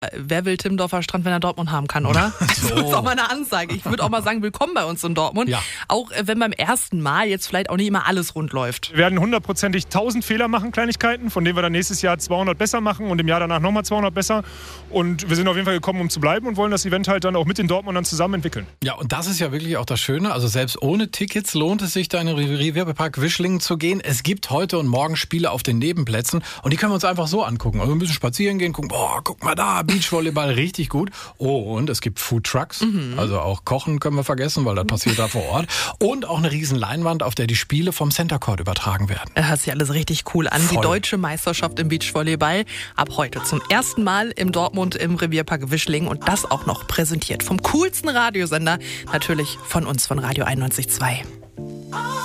Wer will Timmendorfer Strand, wenn er Dortmund haben kann, oder? Das ist auch mal eine Ansage. Ich würde auch mal sagen, willkommen bei uns in Dortmund. Ja. Auch wenn beim ersten Mal jetzt vielleicht auch nicht immer alles rund läuft. Wir werden 100%ig 1000 Fehler machen, Kleinigkeiten, von denen wir dann nächstes Jahr 200 besser machen und im Jahr danach nochmal 200 besser. Und wir sind auf jeden Fall gekommen, um zu bleiben und wollen das Event halt dann auch mit den Dortmundern zusammen entwickeln. Ja, und das ist ja wirklich auch das Schöne. Also selbst ohne Tickets lohnt es sich, da in den Revierpark Wischlingen zu gehen. Es gibt heute und morgen Spiele auf den Nebenplätzen und die können wir uns einfach so angucken. Also ein bisschen spazieren gehen, gucken, boah, guck mal da, Beachvolleyball, richtig gut. Oh, und es gibt Foodtrucks, also auch Kochen können wir vergessen, weil das passiert da vor Ort. Und auch eine riesen Leinwand, auf der die Spiele vom Center Court übertragen werden. Hört sich alles richtig cool an. Voll. Die deutsche Meisterschaft im Beachvolleyball ab heute zum ersten Mal im Dortmund im Revierpark Wischlingen und das auch noch präsentiert vom coolsten Radiosender, natürlich von uns, von Radio 91.2.